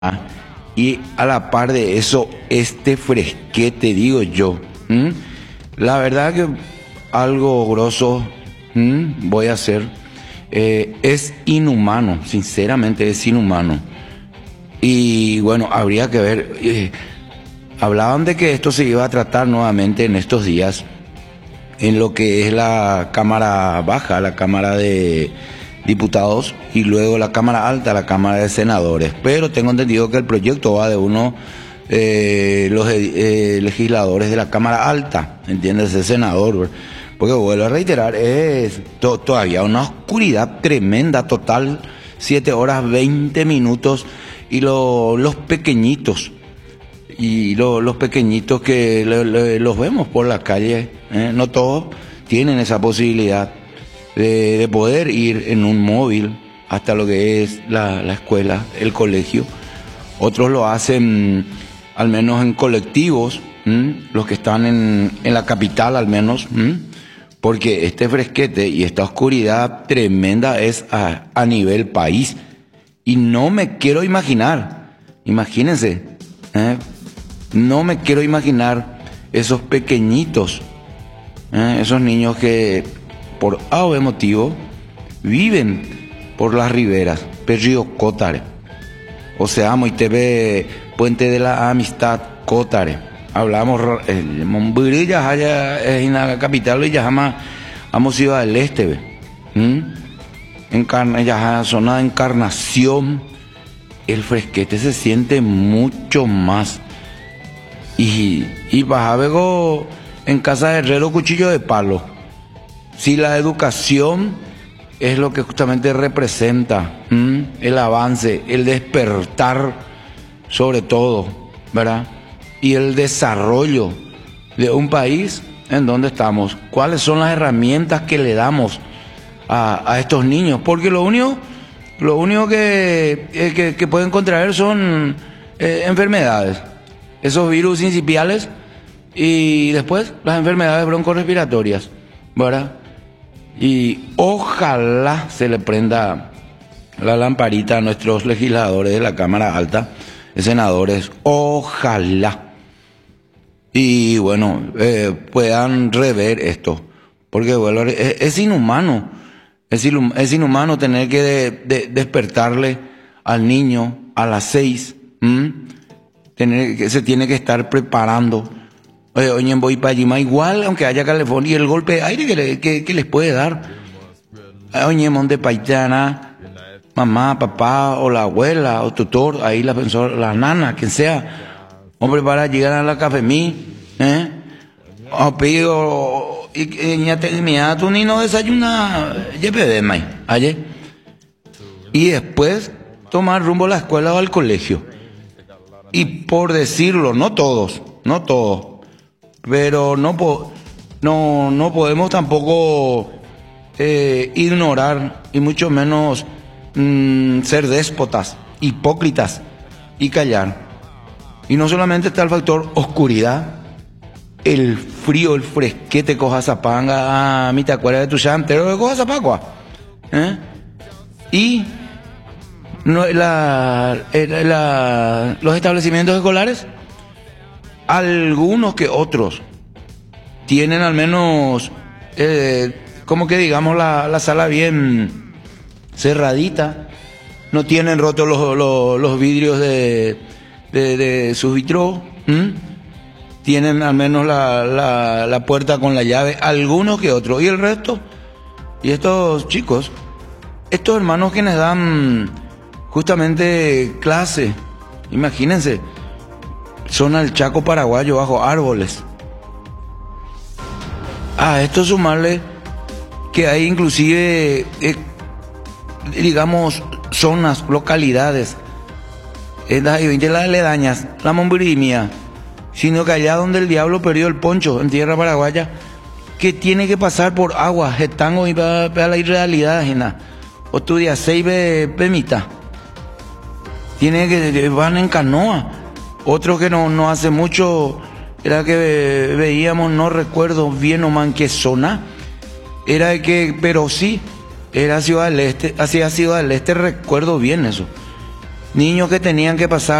Y a la par de eso, este fresquete, digo yo. La verdad que algo grosso voy a hacer. Es inhumano, sinceramente es inhumano. Y bueno, habría que ver. Hablaban de que esto se iba a tratar nuevamente en estos días en lo que es la Cámara Baja, la Cámara de Diputados, y luego la Cámara Alta, la Cámara de Senadores. Pero tengo entendido que el proyecto va de los legisladores de la Cámara Alta, ¿entiendes? El senador. Porque vuelvo a reiterar, es todavía una oscuridad tremenda, total, 7 horas 20 minutos, y los pequeñitos, los pequeñitos que los vemos por la calle, no todos tienen esa posibilidad de poder ir en un móvil hasta lo que es la escuela, el colegio. Otros lo hacen al menos en colectivos, los que están en la capital al menos, porque este fresquete y esta oscuridad tremenda es a nivel país. Y no me quiero imaginar, imagínense, no me quiero imaginar esos pequeñitos, esos niños que por algún motivo viven por las riberas, Río Cótare, o sea, Moitebe, Puente de la Amistad, Cótare. Hablamos, Monburí ya es en la capital, y ya jamás hemos ido al este, ya zona de Encarnación, el fresquete se siente mucho más. Y vas a ver en Casa de Herrero cuchillo de palo. Si la educación es lo que justamente representa el avance, el despertar sobre todo, ¿verdad? Y el desarrollo de un país en donde estamos. ¿Cuáles son las herramientas que le damos a estos niños? Porque lo único que pueden contraer son enfermedades, esos virus incipiales, y después las enfermedades broncorrespiratorias, ¿verdad? Y ojalá se le prenda la lamparita a nuestros legisladores de la Cámara Alta, de senadores, ojalá. Y bueno, puedan rever esto, porque bueno, es inhumano, es inhumano tener que despertarle al niño a las 6, se tiene que estar preparando. Oye, voy para allí, igual, aunque haya calefón, y el golpe de aire que les puede dar. Oye, Monte Paitana, mamá, papá, o la abuela, o tutor, ahí la nana, quien sea. Hombre, para llegar a la cafemí, o pido, mira, tú ni no desayuna, ayer. Y después tomar rumbo a la escuela o al colegio. Y por decirlo, no todos, pero no podemos tampoco ignorar, y mucho menos ser déspotas, hipócritas y callar. Y no solamente está el factor oscuridad, el frío, el fresquete, Cojazapanga, mi te acuerdas de tu chantero de Cojazapacua, y no, los establecimientos escolares, algunos que otros tienen al menos como que digamos la sala bien cerradita, no tienen rotos los vidrios de sus vitros, tienen al menos la puerta con la llave, algunos que otros, y el resto, y estos chicos, estos hermanos quienes dan justamente clase, imagínense, son al Chaco paraguayo bajo árboles. A esto sumarle que hay inclusive, digamos, zonas, localidades, de las aledañas, la Momburimia, sino que allá donde el diablo perdió el poncho, en tierra paraguaya, que tiene que pasar por agua, getango y para la irrealidad, o estudia seibe pemita, tiene que van en canoa. Otro que no hace mucho era que veíamos, no recuerdo bien o man qué zona, era pero sí, era Ciudad del Este, hacia Ciudad del Este, recuerdo bien eso. niños que tenían que pasar